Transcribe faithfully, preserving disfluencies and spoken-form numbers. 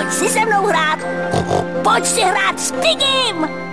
Pojď si se mnou hrát. Pojď si hrát s Pigim.